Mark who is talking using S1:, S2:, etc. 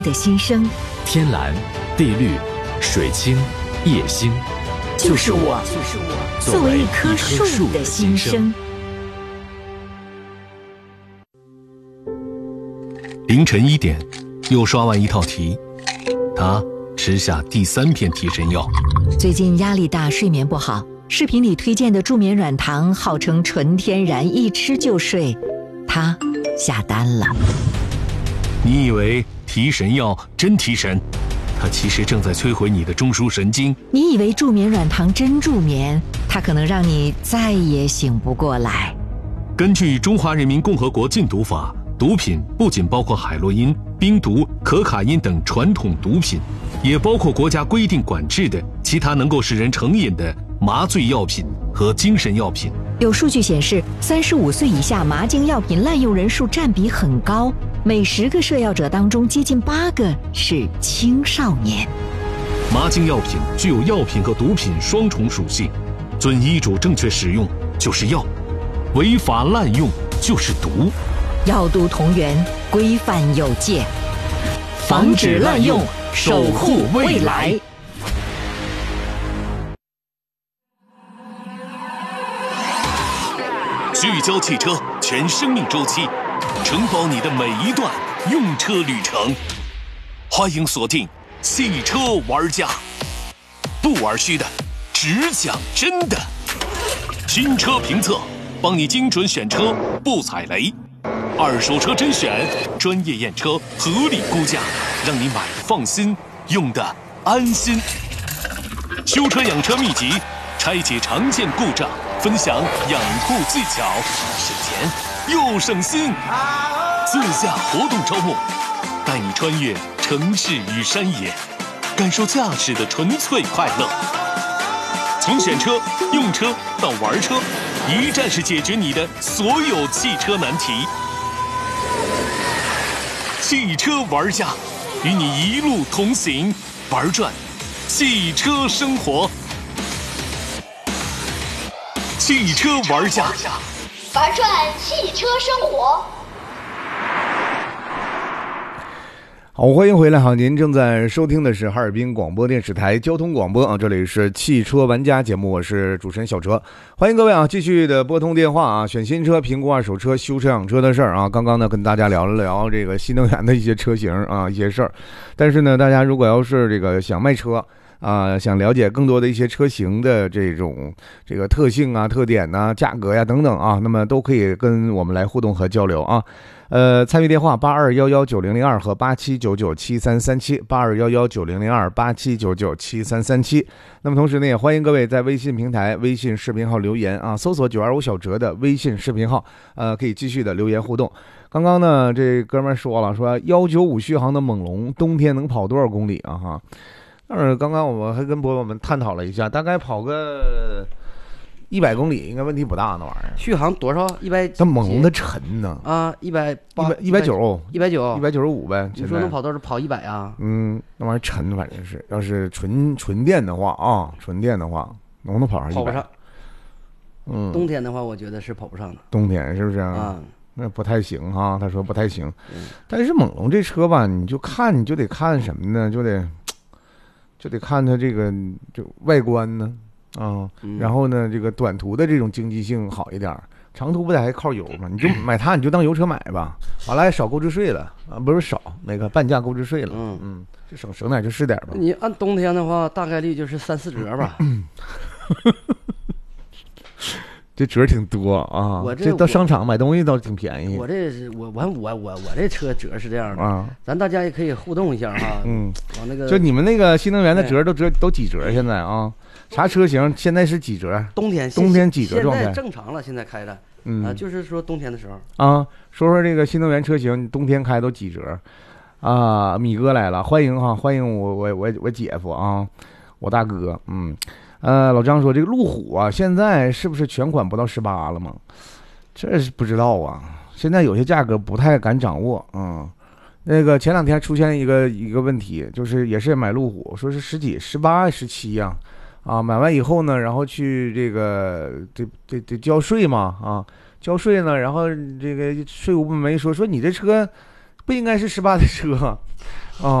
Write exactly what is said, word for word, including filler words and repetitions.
S1: 的心声，
S2: 天蓝、地绿、水清、夜星，
S1: 就是我，就是我，作为一棵树的心声。
S2: 凌晨一点，又刷完一套题，他吃下第三片提神药。
S1: 最近压力大，睡眠不好，视频里推荐的助眠软糖号称纯天然，一吃就睡，他下单了。
S2: 你以为提神药真提神，它其实正在摧毁你的中枢神经。
S1: 你以为助眠软糖真助眠，它可能让你再也醒不过来。
S2: 根据《中华人民共和国禁毒法》，毒品不仅包括海洛因、冰毒、可卡因等传统毒品，也包括国家规定管制的其他能够使人成瘾的麻醉药品和精神药品。
S1: 有数据显示，三十五岁以下麻精药品滥用人数占比很高，每十个涉药者当中，接近八个是青少年。
S2: 麻精药品具有药品和毒品双重属性，遵医嘱正确使用就是药，违法滥用就是毒。
S1: 药毒同源，规范有界，防止滥用，守护未来。
S2: 聚焦汽车全生命周期，承包你的每一段用车旅程。欢迎锁定汽车玩家，不玩虚的，只讲真的。新车评测，帮你精准选车，不踩雷。二手车甄选，专业验车，合理估价，让你买的放心，用的安心。修车养车秘籍，拆解常见故障，分享养护技巧，省钱又省心。自驾活动招募，带你穿越城市与山野，感受驾驶的纯粹快乐。从选车、用车到玩车，一站式解决你的所有汽车难题。汽车玩家，与你一路同行，玩转汽车生活。汽车玩家，
S3: 玩转汽车生活。
S4: 好，欢迎回来。好，您正在收听的是哈尔滨广播电视台交通广播啊，这里是汽车玩家节目，我是主持人小哲，欢迎各位啊，继续的拨通电话啊，选新车、评估二手车、修车养车的事儿啊。刚刚呢跟大家聊了聊这个新能源的一些车型啊，一些事儿。但是呢，大家如果要是这个想卖车啊，想了解更多的一些车型的这种这个特性啊、特点呐、啊、价格呀等等啊，那么都可以跟我们来互动和交流啊。呃，参与电话八二幺幺九零零二和八七九九七三三七，八二幺幺九零零二八七九九七三三七。那么同时呢，也欢迎各位在微信平台、微信视频号留言啊，搜索九二五小哲的微信视频号，呃，可以继续的留言互动。刚刚呢，这哥们儿说了，说幺九五续航的猛龙冬天能跑多少公里啊？哈，但是刚刚我们还跟朋友们探讨了一下，大概跑个一百公里应该问题不大，那玩意儿。
S5: 续航多少？一百。
S4: 它猛龙的沉呢？
S5: 啊，一百
S4: 八，一百九，
S5: 一百九，
S4: 一百九十五呗。
S5: 你说能跑多少？跑一百啊？
S4: 嗯，那玩意儿沉，反正是，要是纯纯电的话啊，纯电的话，能不能跑上一百？
S5: 跑不上。
S4: 嗯，
S5: 冬天的话，我觉得是跑不上的。
S4: 冬天是不是啊？
S5: 啊，
S4: 那不太行哈。他说不太行。嗯、但是猛龙这车吧，你就看，你就得看什么呢？就得就得看它这个就外观呢。啊、嗯，然后呢，这个短途的这种经济性好一点，长途不得还靠油吗？你就买它，你就当油车买吧，完了还少购置税了啊，不是少那个半价购置税了，嗯嗯，就省省点就是点吧。
S5: 你按冬天的话，大概率就是三四折吧。
S4: 这折挺多啊！
S5: 我这
S4: 这到商场买东西倒挺便宜。
S5: 我这是我我我我我这车折是这样的
S4: 啊，
S5: 咱大家也可以互动一下哈。
S4: 嗯，
S5: 往那个
S4: 就你们那个新能源的折都折都几折现在啊？啥车型现在是几折？
S5: 冬天
S4: 冬天几折状态？
S5: 现在正常了，现在开的，
S4: 嗯
S5: 啊，就是说冬天的时候
S4: 啊，说说这个新能源车型冬天开都几折？啊，米哥来了，欢迎哈，欢迎我我我我姐夫啊，我大哥，嗯。呃，老张说这个路虎啊，现在是不是全款不到十八了吗？这是不知道啊，现在有些价格不太敢掌握。嗯，那个前两天出现一个一个问题，就是也是买路虎，说是十几、十八、十七呀，啊，买完以后呢，然后去这个得得得交税嘛，啊，交税呢，然后这个税务部门说说你这车不不应该是十八的车啊。